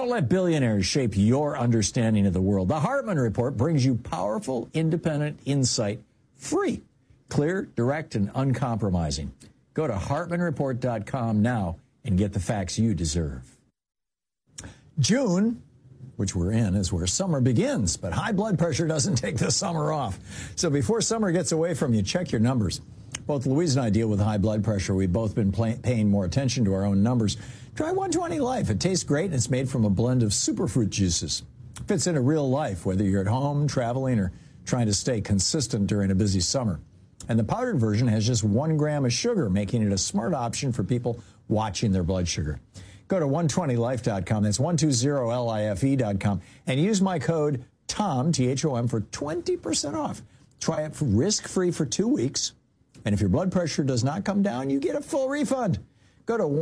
Don't let billionaires shape your understanding of the world. The Hartman Report brings you powerful, independent insight, free, clear, direct, and uncompromising. Go to HartmanReport.com now and get the facts you deserve. June, which we're in, is where summer begins, but high blood pressure doesn't take the summer off. So before summer gets away from you, check your numbers. Both Louise and I deal with high blood pressure. We've both been paying more attention to our own numbers. Try 120 Life. It tastes great, and it's made from a blend of superfruit juices. Fits into real life, whether you're at home, traveling, or trying to stay consistent during a busy summer. And the powdered version has just 1 gram of sugar, making it a smart option for people watching their blood sugar. Go to 120life.com, that's 120life.com, and use my code TOM, T-H-O-M, for 20% off. Try it risk-free for 2 weeks, and if your blood pressure does not come down, you get a full refund. Go to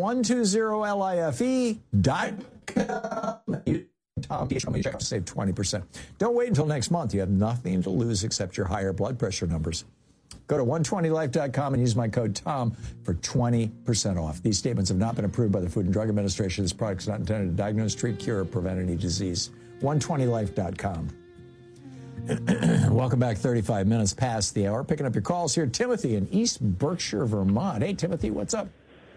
120life.com. Tom, check out, save 20%. Don't wait until next month. You have nothing to lose except your higher blood pressure numbers. Go to 120life.com and use my code TOM for 20% off. These statements have not been approved by the Food and Drug Administration. This product is not intended to diagnose, treat, cure, or prevent any disease. 120life.com. Welcome back, 35 minutes past the hour. Picking up your calls here. Timothy in East Berkshire, Vermont. Hey, Timothy, what's up?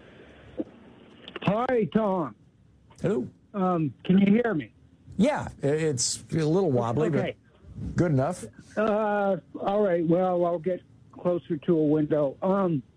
Hi, Tom. Hello. Can you hear me? Yeah, it's a little wobbly, okay, but good enough. All right. Well, I'll get closer to a window.